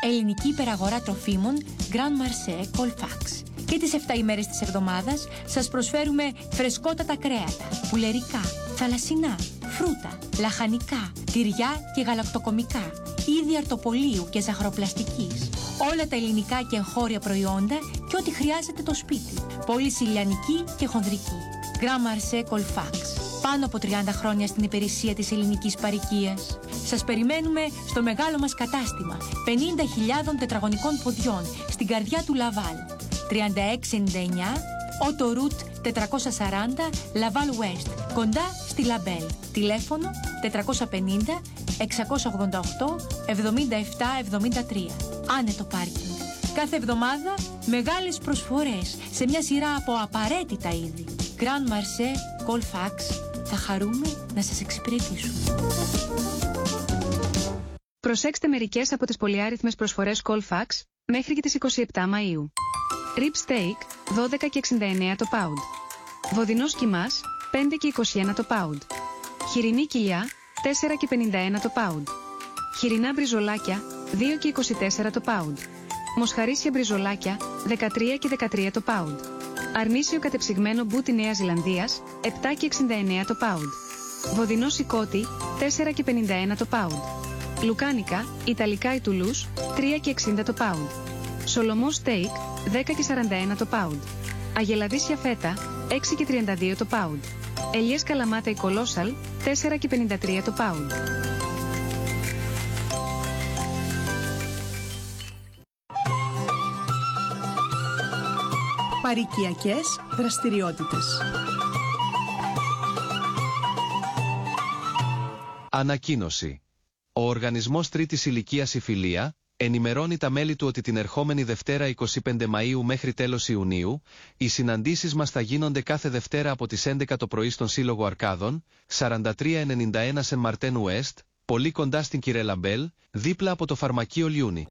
ελληνική υπεραγορά τροφίμων Grand Marché Colfax. Και τις 7 ημέρες της εβδομάδας σας προσφέρουμε φρεσκότατα κρέατα, πουλερικά, θαλασσινά, φρούτα, λαχανικά, τυριά και γαλακτοκομικά, είδη αρτοπολίου και ζαχαροπλαστικής, όλα τα ελληνικά και εγχώρια προϊόντα και ό,τι χρειάζεται το σπίτι. Πώληση ηλιανική και χονδρική. Grand Marché Colfax. Πάνω από 30 χρόνια στην υπηρεσία της ελληνικής παροικίας. Σας περιμένουμε στο μεγάλο μας κατάστημα 50.000 τετραγωνικών ποδιών στην καρδιά του Λαβάλ. 3699 Ότο Ρουτ 440 Λαβάλ West, κοντά στη Λαμπέλ. Τηλέφωνο 450 688 7773. Άνετο πάρκινγκ. Κάθε εβδομάδα μεγάλες προσφορές σε μια σειρά από απαραίτητα είδη. Grand Marché Colfax. Θα χαρούμε να σας εξυπηρετήσουμε. Προσέξτε μερικές από τις πολυάριθμες προσφορές Colfax μέχρι και τις 27 Μαΐου. Rib steak 12 και 69 το pound. Βοδινός κιμάς 5 και 21 το pound. Χοιρινή κοιλιά 4 και 51 το pound. Χοιρινά μπριζολάκια 2 και 24 το pound. Μοσχαρίσια μπριζολάκια 13 και 13 το pound. Αρνίσιο κατεψυγμένο μπούτι Νέας Ζηλανδίας 7 και 69 το pound. Βοδινό σικότι 4 και 51 το pound. Λουκάνικα, Ιταλικά ή Τουλούς 3 και 60 το pound. Σολομό steak 10 και 41 το pound. Αγελαδίσια φέτα 6 και 32 το pound. Ελιές καλαμάτα ή κολόσαλ 4 και 53 το pound. Παροικιακές δραστηριότητες. Ανακοίνωση. Ο Οργανισμός Τρίτης Ηλικίας η Φιλία ενημερώνει τα μέλη του ότι την ερχόμενη Δευτέρα 25 Μαΐου μέχρι τέλος Ιουνίου, οι συναντήσεις μας θα γίνονται κάθε Δευτέρα από τις 11 το πρωί στον Σύλλογο Αρκάδων, 4391 Σεν Μαρτέν Ουέστ, πολύ κοντά στην Κυρέλα Μπέλ, δίπλα από το φαρμακείο Λιούνι.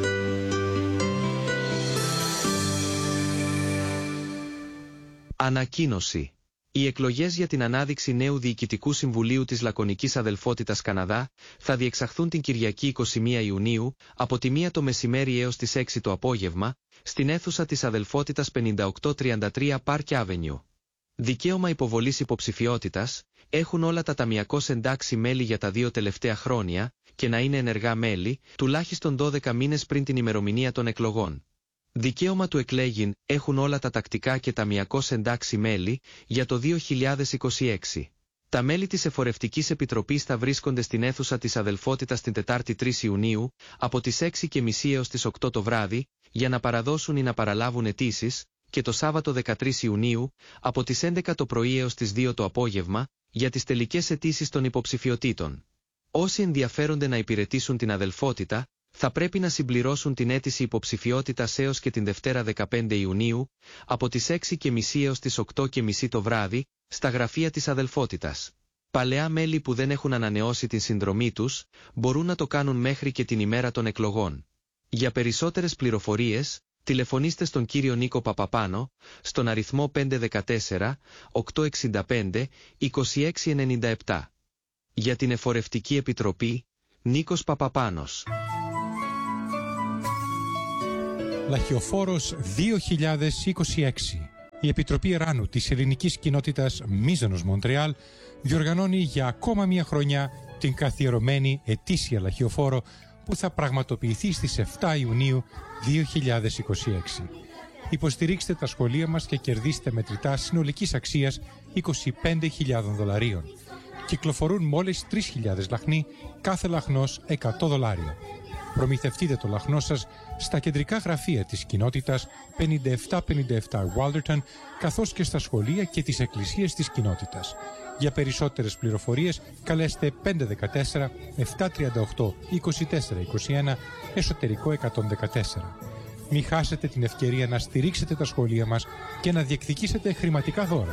Ανακοίνωση. Οι εκλογές για την ανάδειξη νέου Διοικητικού Συμβουλίου της Λακωνικής Αδελφότητας Καναδά θα διεξαχθούν την Κυριακή 21 Ιουνίου από τη 1 το μεσημέρι έως τις 6 το απόγευμα στην αίθουσα της Αδελφότητας 5833 Park Avenue. Δικαίωμα υποβολής υποψηφιότητας έχουν όλα τα ταμιακώς εντάξει μέλη για τα 2 τελευταία χρόνια και να είναι ενεργά μέλη τουλάχιστον 12 μήνες πριν την ημερομηνία των εκλογών. Δικαίωμα του εκλέγειν έχουν όλα τα τακτικά και ταμιακώς εντάξει μέλη για το 2026. Τα μέλη της Εφορευτικής Επιτροπής θα βρίσκονται στην αίθουσα της Αδελφότητας την Τετάρτη 3 Ιουνίου από τις 6:30 έως τις 8 το βράδυ για να παραδώσουν ή να παραλάβουν αιτήσεις και το Σάββατο 13 Ιουνίου από τις 11 το πρωί έως τις 2 το απόγευμα για τις τελικές αιτήσεις των υποψηφιωτήτων. Όσοι ενδιαφέρονται να υπηρετήσουν την αδελφότητα θα πρέπει να συμπληρώσουν την αίτηση υποψηφιότητας έως και την Δευτέρα 15 Ιουνίου, από τις 6:30 έως τις 8:30 το βράδυ, στα γραφεία της αδελφότητας. Παλαιά μέλη που δεν έχουν ανανεώσει την συνδρομή τους, μπορούν να το κάνουν μέχρι και την ημέρα των εκλογών. Για περισσότερες πληροφορίες, τηλεφωνήστε στον κύριο Νίκο Παπαπάνο, στον αριθμό 514 865 2697. Για την Εφορευτική Επιτροπή, Νίκος Παπαπάνος. Λαχιοφόρος 2026. Η Επιτροπή Εράνου της Ελληνικής Κοινότητας Μίζωνος Μοντρεάλ διοργανώνει για ακόμα μια χρονιά την καθιερωμένη ετήσια λαχιοφόρο που θα πραγματοποιηθεί στις 7 Ιουνίου 2026. Υποστηρίξτε τα σχολεία μας και κερδίστε μετρητά συνολικής αξίας $25,000. Κυκλοφορούν μόλις 3.000 λαχνοί, κάθε λαχνός $100. Προμηθευτείτε το λαχνό σας στα κεντρικά γραφεία της κοινότητας 5757 Walderton, καθώς και στα σχολεία και τις εκκλησίες της κοινότητας. Για περισσότερες πληροφορίες καλέστε 514 738 2421 εσωτερικό 114. Μην χάσετε την ευκαιρία να στηρίξετε τα σχολεία μας και να διεκδικήσετε χρηματικά δώρα.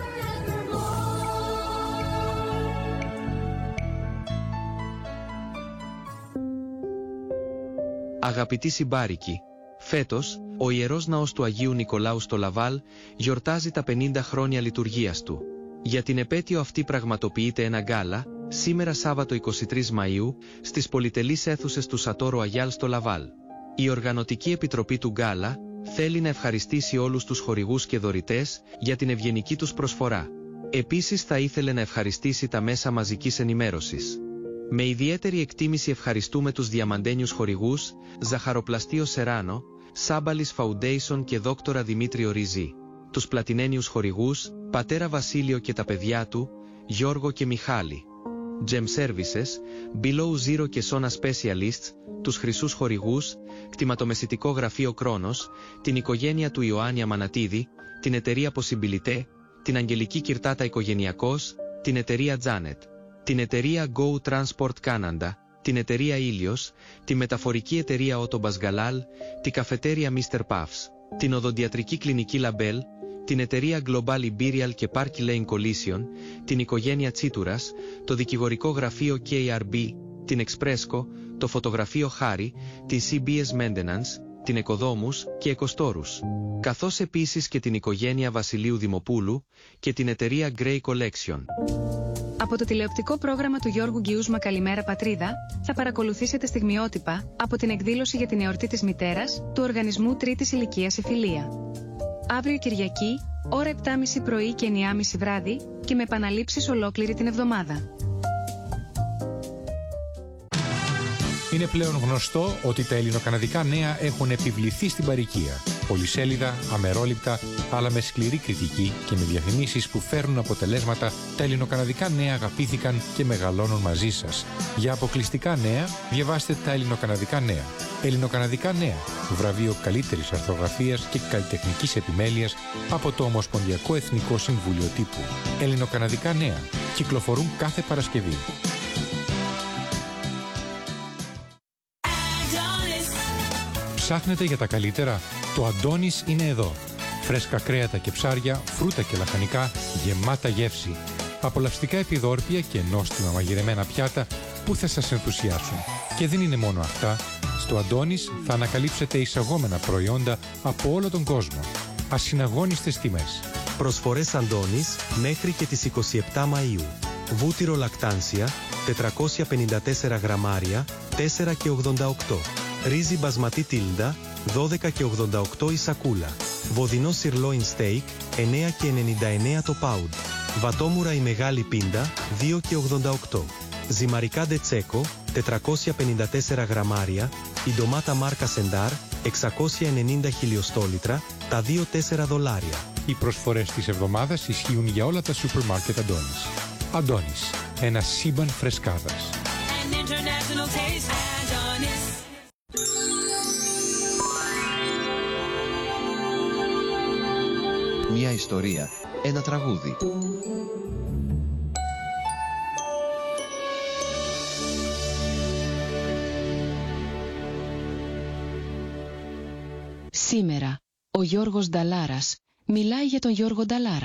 Αγαπητοί συμπάρικοι, φέτος, ο Ιερός Ναός του Αγίου Νικολάου στο Λαβάλ γιορτάζει τα 50 χρόνια λειτουργίας του. Για την επέτειο αυτή πραγματοποιείται ένα γκάλα, σήμερα Σάββατο 23 Μαΐου, στις πολυτελείς αίθουσες του Σατόρο Αγιάλ στο Λαβάλ. Η Οργανωτική Επιτροπή του Γκάλα θέλει να ευχαριστήσει όλους τους χορηγούς και δωρητές για την ευγενική τους προσφορά. Επίσης θα ήθελε να ευχαριστήσει τα μέσα μαζικής ενημέρωσης. Με ιδιαίτερη εκτίμηση ευχαριστούμε τους διαμαντένιους χορηγούς Ζαχαροπλαστείο Σεράνο, Σάμπαλης Foundation και Δόκτορα Δημήτριο Ριζή. Τους πλατινένιους χορηγούς Πατέρα Βασίλειο και τα παιδιά του, Γιώργο και Μιχάλη. Gem Services, Below Zero και Sona Specialists, τους χρυσούς χορηγούς, κτηματομεσητικό γραφείο Κρόνος, την οικογένεια του Ιωάννη Αμανατίδη, την εταιρεία Possibilité, την Αγγελική Κυρτάτα Οικογενειακός, την εταιρεία Janet, την εταιρεία Go Transport Canada, την εταιρεία Ήλιος, τη μεταφορική εταιρεία Autobus Galal, τη καφετέρια Mr. Puffs, την οδοντιατρική κλινική Label, την εταιρεία Global Imperial και Park Lane Collision, την οικογένεια Τσίτουρας, το δικηγορικό γραφείο KRB, την Expresco, το φωτογραφείο Χάρη, την CBS Maintenance, την Εκοδόμους και Εκοστόρους, καθώς επίσης και την οικογένεια Βασιλείου Δημοπούλου και την εταιρεία Grey Collection. Από το τηλεοπτικό πρόγραμμα του Γιώργου Γκιούσμα «Καλημέρα Πατρίδα» θα παρακολουθήσετε στιγμιότυπα από την εκδήλωση για την εορτή της μητέρας του Οργανισμού Τρίτης Ηλικίας Εφηλία. Αύριο Κυριακή, ώρα 7.30 πρωί και 9.30 βράδυ και με επαναλήψεις ολόκληρη την εβδομάδα. Είναι πλέον γνωστό ότι τα ελληνοκαναδικά νέα έχουν επιβληθεί στην παροικία. Πολυσέλιδα, αμερόληπτα, αλλά με σκληρή κριτική και με διαφημίσεις που φέρνουν αποτελέσματα, τα ελληνοκαναδικά νέα αγαπήθηκαν και μεγαλώνουν μαζί σας. Για αποκλειστικά νέα, διαβάστε τα ελληνοκαναδικά νέα. Ελληνοκαναδικά νέα, βραβείο καλύτερης αρθρογραφίας και καλλιτεχνικής επιμέλειας από το Ομοσπονδιακό Εθνικό Συμβούλιο Τύπου. Ελληνοκαναδικά νέα, κυκλοφορούν κάθε Παρασκευή. Ψάχνετε για τα καλύτερα? Το Αντώνης είναι εδώ. Φρέσκα κρέατα και ψάρια, φρούτα και λαχανικά, γεμάτα γεύση. Απολαυστικά επιδόρπια και νόστιμα μαγειρεμένα πιάτα που θα σας ενθουσιάσουν. Και δεν είναι μόνο αυτά. Στο Αντώνης θα ανακαλύψετε εισαγόμενα προϊόντα από όλο τον κόσμο. Ασυναγώνιστες τιμές. Προσφορές Αντώνης μέχρι και τις 27 Μαΐου. Βούτυρο λακτάνσια, 454 γραμμάρια, 4 και 88. Ρύζι μπασματί τίλντα, 12 και 88 η σακούλα. Βοδινό σιρλόιν στέικ, 9 και 99 το πάουντ. Βατόμουρα η μεγάλη πίντα, 2 και 88. Ζυμαρικά ντετσέκο, 454 γραμμάρια. Η ντομάτα μάρκα Σεντάρ, 690 χιλιοστόλιτρα, τα 2-4 δολάρια. Οι προσφορές της εβδομάδας ισχύουν για όλα τα σούπερ μάρκετ Αντώνης. Αντώνης, ένα σύμπαν φρεσκάδας. Μια ιστορία, ένα τραγούδι. Σήμερα, ο Γιώργος Νταλάρας μιλάει για τον Γιώργο Νταλάρα.